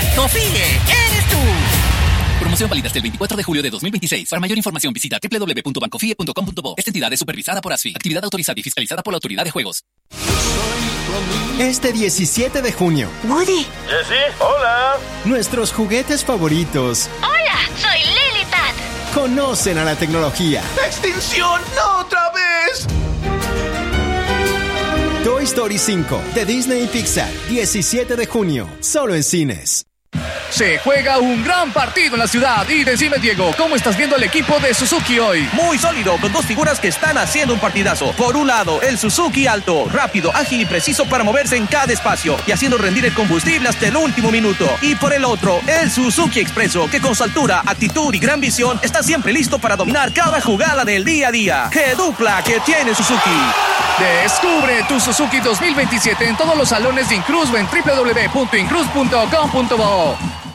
confíe, eres tú. Promoción válida hasta el 24 de julio de 2026. Para mayor información visita www.bancofie.com.bo. Esta entidad es supervisada por ASFI. Actividad autorizada y fiscalizada por la Autoridad de Juegos. Este 17 de junio. Woody. Jessie, hola. Nuestros juguetes favoritos. Hola, soy Lilithad. Conocen a la tecnología. ¡Extinción! ¡No otra vez! Toy Story 5 de Disney y Pixar. 17 de junio. Solo en cines. Se juega un gran partido en la ciudad. Y decime, Diego, ¿cómo estás viendo el equipo de Suzuki hoy? Muy sólido, con dos figuras que están haciendo un partidazo. Por un lado, el Suzuki Alto, rápido, ágil y preciso para moverse en cada espacio y haciendo rendir el combustible hasta el último minuto. Y por el otro, el Suzuki Expresso, que con su altura, actitud y gran visión está siempre listo para dominar cada jugada del día a día. ¡Qué dupla que tiene Suzuki! Descubre tu Suzuki 2027 en todos los salones de Incruz o en www.incruz.com.bo.